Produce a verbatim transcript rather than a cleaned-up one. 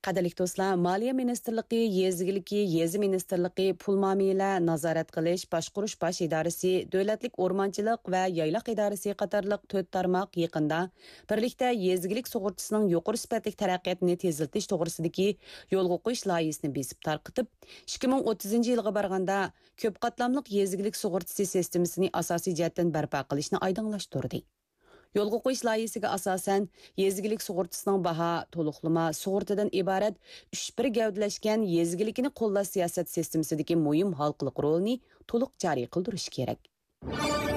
Qadrli do'stlar, Moliya Ministerligi, Yezgiligi, Yezi Ministerligi, Pul muomala, nazorat qilish, boshqarish bosh idorasi, Davlatlik o'rmonchilik va yaylaq idorasi qatorliq to'rt tarmoq yaqinda birlikda yezgilik sug'urtasining yuqori sifatli taraqqiyotini tezlatish to'g'risidagi yo'lga qo'yish loyihasini besib tarqitib, ikki ming o'ttizinchi yilga borganda ko'p qatlamliq yezgilik sug'urtasi sistemasini asosiy jihatdan barpo qilishni oydinlashtirdi. Yo'lga qo'yish loyihasiga asosan yezgilik sug'urtasining baho, to'liqlama sug'urtadan iborat uch bir gavdalashgan yezgilikni qo'llash siyosat sistemasidagi muhim halqiliq rolni to'liq joriy qildirish kerak.